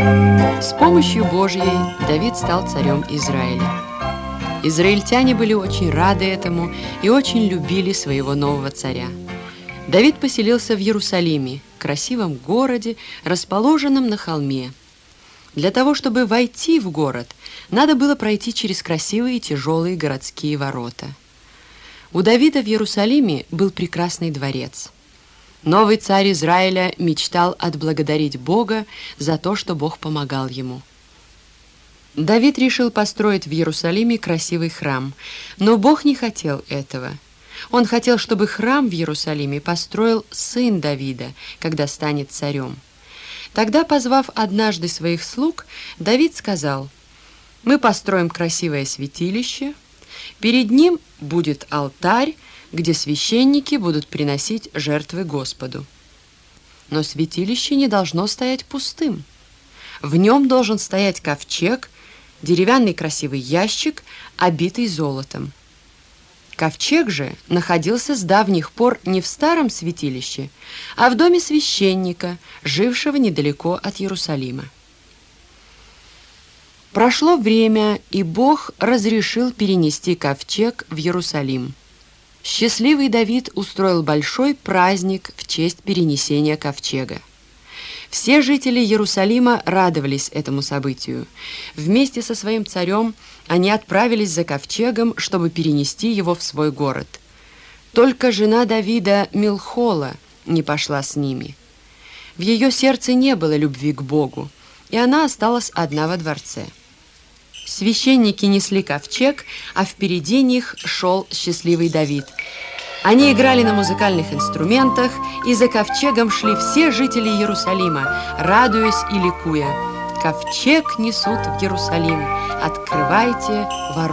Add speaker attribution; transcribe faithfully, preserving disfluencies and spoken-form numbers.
Speaker 1: С помощью Божьей Давид стал царем Израиля. Израильтяне были очень рады этому и очень любили своего нового царя. Давид поселился в Иерусалиме, красивом городе, расположенном на холме. Для того, чтобы войти в город, надо было пройти через красивые тяжелые городские ворота. У Давида в Иерусалиме был прекрасный дворец. Новый царь Израиля мечтал отблагодарить Бога за то, что Бог помогал ему. Давид решил построить в Иерусалиме красивый храм, но Бог не хотел этого. Он хотел, чтобы храм в Иерусалиме построил сын Давида, когда станет царем. Тогда, позвав однажды своих слуг, Давид сказал: «Мы построим красивое святилище, перед ним будет алтарь, где священники будут приносить жертвы Господу. Но святилище не должно стоять пустым. В нем должен стоять ковчег, деревянный красивый ящик, обитый золотом. Ковчег же находился с давних пор не в старом святилище, а в доме священника, жившего недалеко от Иерусалима. Прошло время, и Бог разрешил перенести ковчег в Иерусалим. Счастливый Давид устроил большой праздник в честь перенесения ковчега. Все жители Иерусалима радовались этому событию. Вместе со своим царем они отправились за ковчегом, чтобы перенести его в свой город. Только жена Давида Милхола не пошла с ними. В ее сердце не было любви к Богу, и она осталась одна во дворце. Священники несли ковчег, а впереди них шел счастливый Давид. Они играли на музыкальных инструментах, и за ковчегом шли все жители Иерусалима, радуясь и ликуя. «Ковчег несут в Иерусалим, открывайте ворота».